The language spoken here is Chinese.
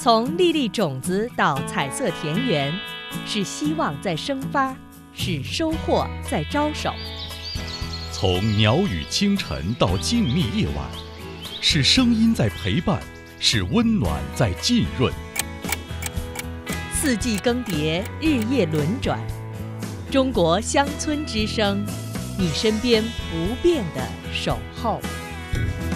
从粒粒种子到彩色田园，是希望在生发，是收获在招手。 从鸟语清晨到静谧夜晚，是声音在陪伴，是温暖在浸润。 四季更迭，日夜轮转，中国乡村之声，你身边不变的守候。